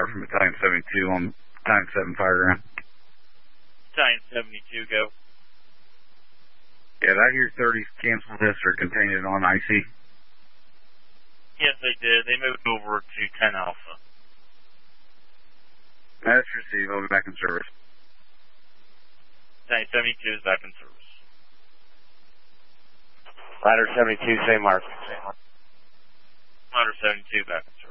fire from Battalion 72 on Battalion 7 fire ground. Battalion 72, go. Yeah, did I hear 30 cancel this or contain it on IC? Yes, they did. They moved over to 10 Alpha. That's received. I'll be back in service. Battalion 72 is back in service. Ladder 72, same mark. Ladder 72 back in service.